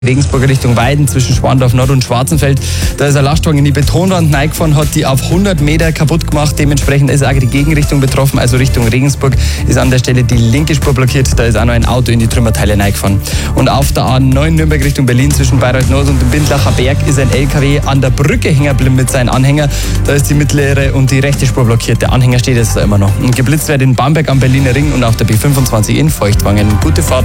Regensburg Richtung Weiden zwischen Schwandorf Nord und Schwarzenfeld. Da ist ein Lastwagen in die Betonwand reingefahren, hat die auf 100 Meter kaputt gemacht. Dementsprechend ist auch die Gegenrichtung betroffen, also Richtung Regensburg ist an der Stelle die linke Spur blockiert. Da ist auch noch ein Auto in die Trümmerteile reingefahren. Und auf der A9 Nürnberg Richtung Berlin zwischen Bayreuth Nord und dem Bindlacher Berg ist ein LKW an der Brücke hängen geblieben mit seinen Anhänger. Da ist die mittlere und die rechte Spur blockiert. Der Anhänger steht jetzt da immer noch. Und geblitzt wird in Bamberg am Berliner Ring und auf der B25 in Feuchtwangen. Gute Fahrt.